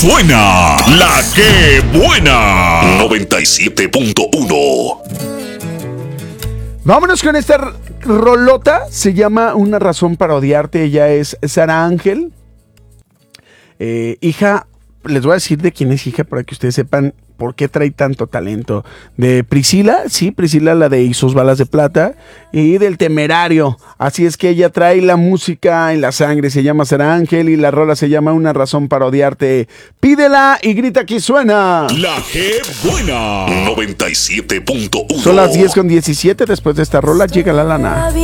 suena la que buena. 97.1. Vámonos con esta rolota. Se llama Una razón para odiarte. Ella es Sara Ángel. Hija, les voy a decir de quién es hija para que ustedes sepan por qué trae tanto talento. De Priscila, sí, Priscila, la de Y sus balas de plata, y del Temerario. Así es que ella trae la música en la sangre. Se llama Sara Ángel y la rola se llama Una razón para odiarte. Pídela y grita que suena. La que buena. 97.1. Son las 10:17. Después de esta rola llega la lana.